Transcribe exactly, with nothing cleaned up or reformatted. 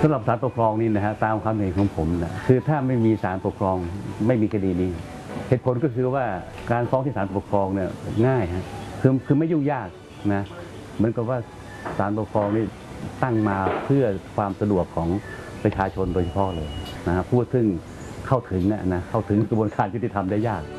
ำหรับศาลปกครองนี่นะฮะตามความเห็นของผมนะคือถ้าไม่มีศาลปกครองไม่มีคดีนี้เหตุผลก็คือว่าการฟ้องที่ศาลปกครองเนี่ยง่ายฮะคือคือไม่ยุ่งยากนะเหมือนกับว่าศาลปกครองนี่ตั้งมาเพื่อความสะดวกของประชาชนโดยเฉพาะเลยนะพูดถึงเข้าถึงนะเข้าถึงกระบวนการยุติธรรมได้ยาก